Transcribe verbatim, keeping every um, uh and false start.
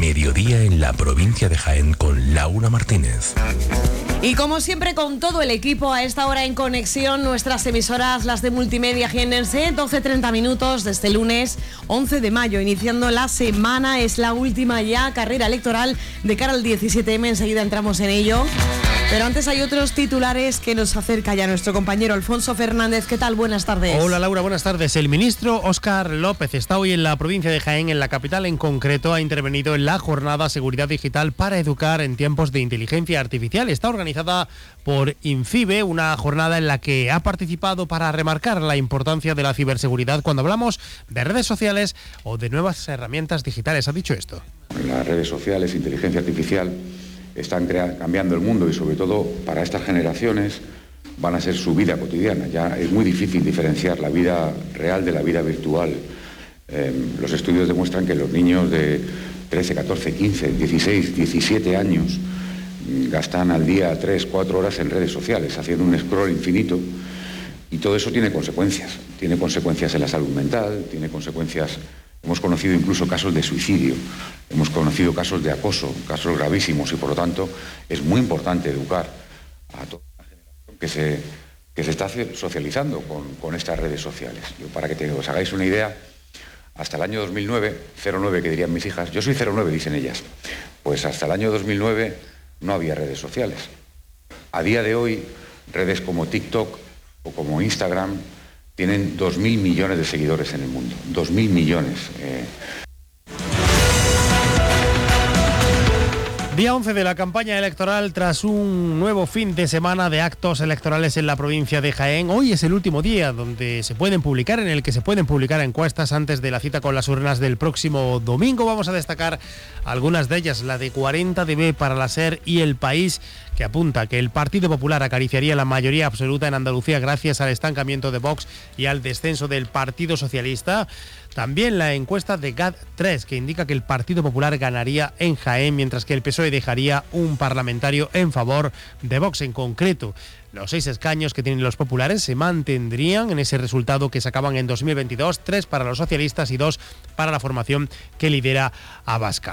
Mediodía en la provincia de Jaén con Laura Martínez. Y como siempre, con todo el equipo a esta hora en conexión, nuestras emisoras, las de Multimedia Jiennense, doce treinta minutos de este lunes once de mayo, iniciando la semana, es la última ya carrera electoral de cara al diecisiete eme, enseguida entramos en ello. Pero antes hay otros titulares que nos acerca ya nuestro compañero Alfonso Fernández. ¿Qué tal? Buenas tardes. Hola Laura, buenas tardes. El ministro Óscar López está hoy en la provincia de Jaén, en la capital en concreto, ha intervenido en la jornada Seguridad Digital para educar en tiempos de inteligencia artificial. Está organizada por INCIBE, una jornada en la que ha participado para remarcar la importancia de la ciberseguridad cuando hablamos de redes sociales o de nuevas herramientas digitales. Ha dicho esto. Las redes sociales, inteligencia artificial, están crea- cambiando el mundo y sobre todo para estas generaciones van a ser su vida cotidiana. Ya es muy difícil diferenciar la vida real de la vida virtual. Eh, los estudios demuestran que los niños de trece, catorce, quince, dieciséis, diecisiete años gastan al día tres, cuatro horas en redes sociales, haciendo un scroll infinito, y todo eso tiene consecuencias. Tiene consecuencias en la salud mental, tiene consecuencias... Hemos conocido incluso casos de suicidio, hemos conocido casos de acoso, casos gravísimos, y por lo tanto es muy importante educar a toda la generación que se, que se está socializando con, con estas redes sociales. Yo, para que te, os hagáis una idea, hasta el año dos mil nueve, cero nueve que dirían mis hijas, yo soy cero nueve, dicen ellas, pues hasta el año dos mil nueve no había redes sociales. A día de hoy, redes como TikTok o como Instagram tienen dos mil millones de seguidores en el mundo. dos mil millones. Eh. Día once de la campaña electoral tras un nuevo fin de semana de actos electorales en la provincia de Jaén. Hoy es el último día donde se pueden publicar, en el que se pueden publicar encuestas antes de la cita con las urnas del próximo domingo. Vamos a destacar algunas de ellas, la de cuarenta de B para la SER y El País, que apunta que el Partido Popular acariciaría la mayoría absoluta en Andalucía gracias al estancamiento de Vox y al descenso del Partido Socialista. También la encuesta de G A D tres, que indica que el Partido Popular ganaría en Jaén, mientras que el P S O E dejaría un parlamentario en favor de Vox. En concreto, los seis escaños que tienen los populares se mantendrían en ese resultado que sacaban en dos mil veintidós, tres para los socialistas y dos para la formación que lidera Abascal.